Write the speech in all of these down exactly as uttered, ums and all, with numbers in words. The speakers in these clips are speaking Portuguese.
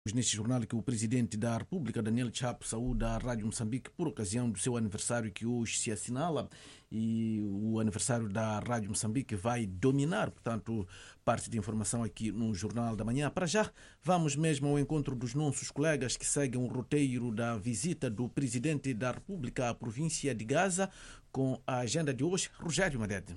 Neste jornal que o Presidente da República, Daniel Chapo, saúda a Rádio Moçambique por ocasião do seu aniversário que hoje se assinala, e o aniversário da Rádio Moçambique vai dominar, portanto, parte de informação aqui no Jornal da Manhã. Para já, vamos mesmo ao encontro dos nossos colegas que seguem o roteiro da visita do Presidente da República à província de Gaza com a agenda de hoje. Rogério Madede.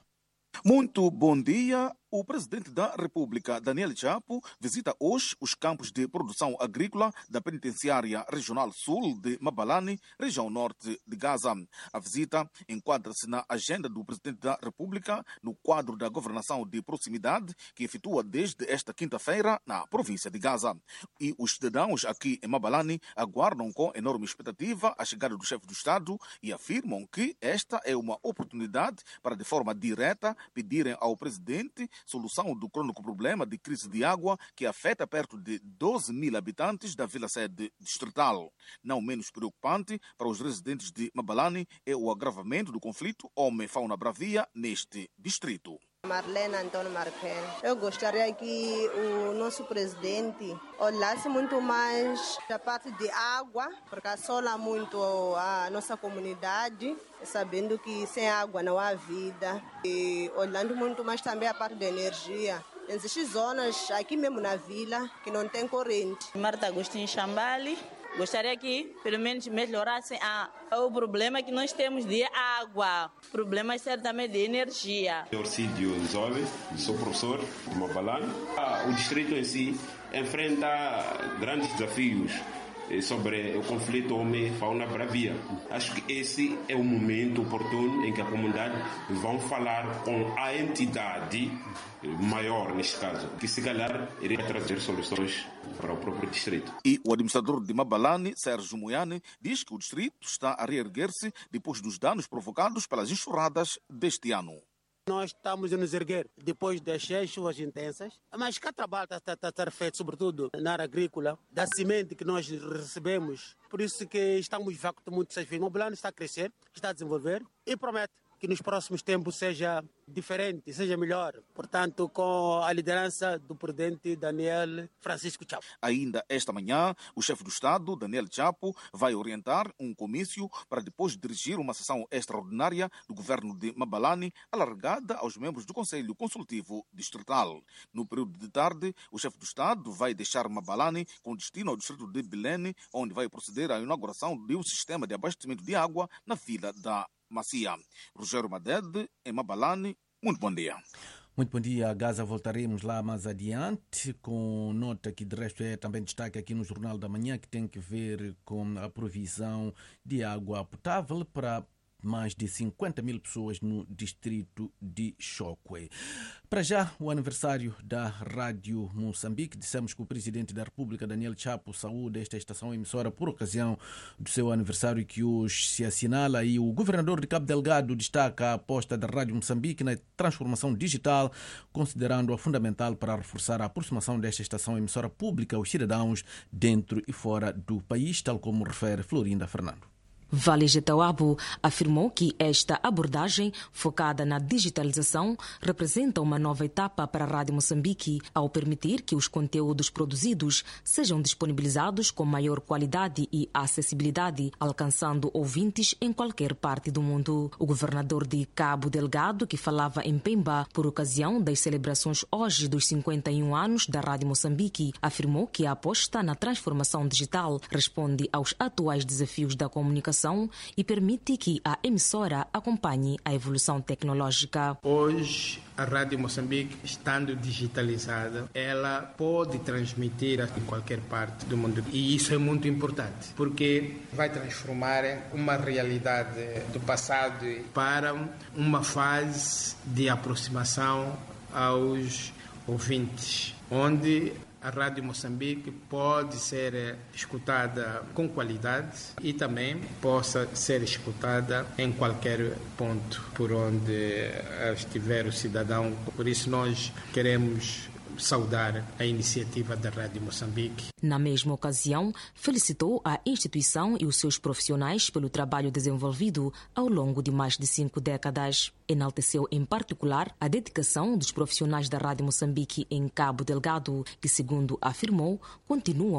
Muito bom dia. O Presidente da República, Daniel Chapo, visita hoje os campos de produção agrícola da Penitenciária Regional Sul de Mabalane, região norte de Gaza. A visita enquadra-se na agenda do Presidente da República no quadro da governação de proximidade que efetua desde esta quinta-feira na província de Gaza. E os cidadãos aqui em Mabalane aguardam com enorme expectativa a chegada do chefe do Estado e afirmam que esta é uma oportunidade para, de forma direta, pedirem ao Presidente solução do crônico problema de crise de água que afeta perto de doze mil habitantes da vila-sede distrital. Não menos preocupante para os residentes de Mabalane é o agravamento do conflito homem-fauna bravia neste distrito. Marlene Antônio Marquel. Eu gostaria que o nosso presidente olhasse muito mais da parte de água, porque assola muito a nossa comunidade, sabendo que sem água não há vida. E olhando muito mais também a parte da energia. Existem zonas aqui mesmo na vila que não tem corrente. Marta Agostinho Chambali. Gostaria que, pelo menos, melhorassem a, o problema que nós temos de água. Problemas certamente de energia. Orcídio Zove, sou professor de Mabalane. O distrito em si enfrenta grandes desafios sobre o conflito homem-fauna bravia. Acho que esse é o momento oportuno em que a comunidade vão falar com a entidade maior, neste caso, que se calhar iria trazer soluções para o próprio distrito. E o administrador de Mabalane, Sérgio Moiane, diz que o distrito está a reerguer-se depois dos danos provocados pelas enxurradas deste ano. Nós estamos a nos erguer depois das chuvas intensas, mas cá trabalho está, está, está feito, sobretudo na área agrícola, da semente que nós recebemos. Por isso que estamos de facto muito satisfeitos. O Mabalane está a crescer, está a desenvolver e promete que nos próximos tempos seja diferente, seja melhor. Portanto, com a liderança do presidente Daniel Francisco Chapo. Ainda esta manhã, o chefe do Estado, Daniel Chapo, vai orientar um comício para depois dirigir uma sessão extraordinária do governo de Mabalane, alargada aos membros do Conselho Consultivo Distrital. No período de tarde, o chefe do Estado vai deixar Mabalane com destino ao distrito de Belene, onde vai proceder à inauguração de um sistema de abastecimento de água na vila da Macia. Rogério Madede, em Mabalane, muito bom dia. Muito bom dia, Gaza. Voltaremos lá mais adiante com nota que de resto é também destaque aqui no Jornal da Manhã, que tem que ver com a provisão de água potável para mais de cinquenta mil pessoas no distrito de Chocwe. Para já, o aniversário da Rádio Moçambique. Dissemos que o Presidente da República, Daniel Chapo, saúda esta estação emissora por ocasião do seu aniversário que hoje se assinala, e o Governador de Cabo Delgado destaca a aposta da Rádio Moçambique na transformação digital, considerando-a fundamental para reforçar a aproximação desta estação emissora pública aos cidadãos dentro e fora do país, tal como refere Florinda Fernando. Vale Getauabo afirmou que esta abordagem, focada na digitalização, representa uma nova etapa para a Rádio Moçambique, ao permitir que os conteúdos produzidos sejam disponibilizados com maior qualidade e acessibilidade, alcançando ouvintes em qualquer parte do mundo. O governador de Cabo Delgado, que falava em Pemba por ocasião das celebrações hoje dos cinquenta e um anos da Rádio Moçambique, afirmou que a aposta na transformação digital responde aos atuais desafios da comunicação e permite que a emissora acompanhe a evolução tecnológica. Hoje, a Rádio Moçambique, estando digitalizada, ela pode transmitir em qualquer parte do mundo. E isso é muito importante, porque vai transformar uma realidade do passado para uma fase de aproximação aos ouvintes, onde a Rádio Moçambique pode ser escutada com qualidade e também possa ser escutada em qualquer ponto por onde estiver o cidadão. Por isso nós queremos saudar a iniciativa da Rádio Moçambique. Na mesma ocasião, felicitou a instituição e os seus profissionais pelo trabalho desenvolvido ao longo de mais de cinco décadas. Enalteceu em particular a dedicação dos profissionais da Rádio Moçambique em Cabo Delgado, que, segundo afirmou, continuam